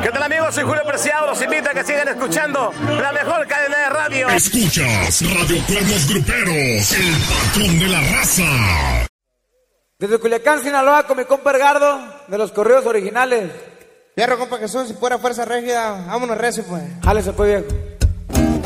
¿Qué tal, amigos? Soy Julio Preciado. Los invito a que sigan escuchando la mejor cadena de radio. Escuchas Radio Cuernos Gruperos, el patrón de la raza. Desde Culiacán, Sinaloa, con mi compa Edgardo, de los corridos originales. Fierro, compa Jesús, si fuera fuerza rígida, vámonos recio, pues. Jálese, pues, viejo.